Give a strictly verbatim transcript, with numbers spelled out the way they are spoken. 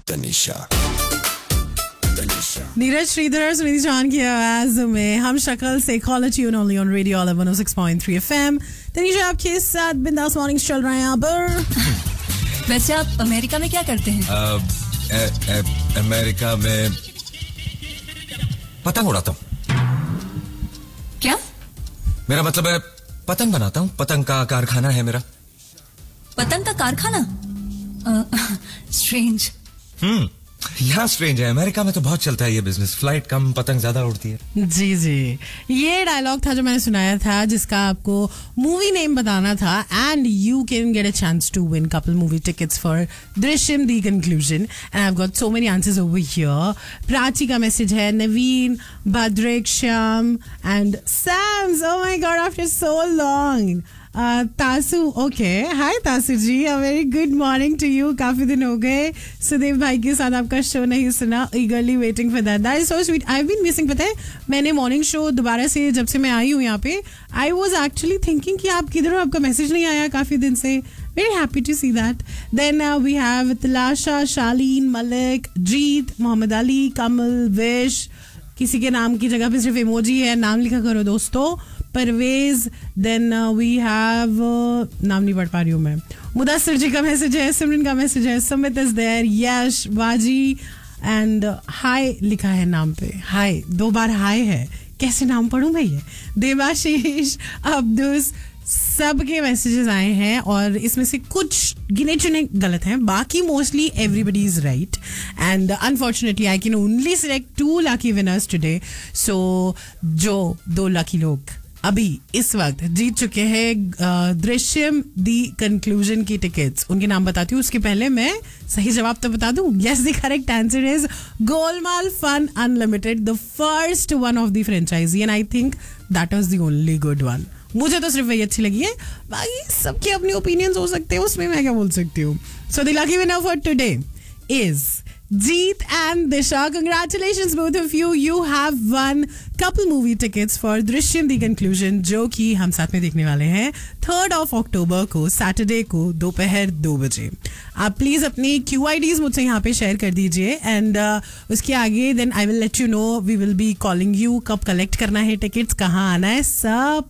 तनिषा नीरज श्रीधर सुनीति चौहान की आवाज में हम शक्ल से caller tune only on radio all one O six point three FM. Tanisha आपके साथ बिंदास मॉर्निंग्स चल रहे हैं यहाँ पर। वैसे आप अमेरिका में क्या करते हैं? uh, ए, ए, अमेरिका में पतंग उड़ाता हूँ। क्या? मेरा मतलब है पतंग बनाता हूँ, पतंग का कारखाना है मेरा। पतंग का कारखाना? स्ट्रेंज। हम्म यहाँ स्ट्रेंज है, अमेरिका में तो बहुत चलता है ये बिजनेस, फ्लाइट कम पतंग ज्यादा उड़ती है। जी जी, ये डायलॉग था जो मैंने सुनाया था, जिसका आपको मूवी नेम बताना था and you can get a chance to win couple movie tickets for Drishyam the conclusion and I have got so many answers over here. Prachi का मैसेज है, नवीन, भद्रेक, Shyam and Sam's, oh my God after so long. तासु, okay, हाय तासु जी, a very good morning to you. काफी दिन हो गए सुदेव भाई के साथ आपका शो नहीं सुना, ईगरली waiting for that, that is so sweet. I have been missing. पता है मैंने मॉर्निंग शो दोबारा से जब से मैं आई हूँ यहाँ पे, आई वाज एक्चुअली थिंकिंग कि आप किधर हो, आपका मैसेज नहीं आया काफी दिन से। Very happy to see that. Then we have तलाशा, शालीन, मलिक, जीत, मोहम्मद अली, कमल, विश, किसी के नाम की जगह पे सिर्फ इमोजी है, नाम लिखा करो दोस्तों, परवेज। देन वी हैव, नाम नहीं पढ़ पा रही हूँ मैं, मुदस्सिर जी का मैसेज है, सिमरन का मैसेज है, सुमित इज देयर, यश, बाजी एंड हाय लिखा है नाम पे, हाय दो बार हाय है, कैसे नाम पढ़ूं मैं ये, देवाशीष, अब्दुस, सबके मैसेजेस आए हैं और इसमें से कुछ गिने चुने गलत हैं, बाकी mostly everybody is right and unfortunately I can only select to lucky winners today. सो जो दो लकी लोग अभी इस वक्त जीत चुके हैं दृश्यम दी कंक्लूजन की टिकट्स, उनके नाम बताती हूँ। उसके पहले मैं सही जवाब तो बता दूं। Yes, the correct answer is Golmaal fun unlimited, the first one of the franchise and I think that was the only good one. मुझे तो सिर्फ वही अच्छी लगी है, बाकी सबके अपने ओपिनियंस हो सकते हैं, उसमें मैं क्या बोल सकती हूँ। So the lucky winner for today is Jeet and Disha. Congratulations both of you. You have won couple movie tickets for Drishyam The Conclusion, जो कि हम साथ में देखने वाले हैं थर्ड ऑफ अक्टूबर को, सैटरडे को दोपहर दो बजे। आप प्लीज अपनी क्यू आई डीज मुझसे यहाँ पे शेयर कर दीजिए एंड uh, उसके आगे then I will let you know, we will be calling you, कब कलेक्ट करना है टिकट्स, कहाँ आना है, सब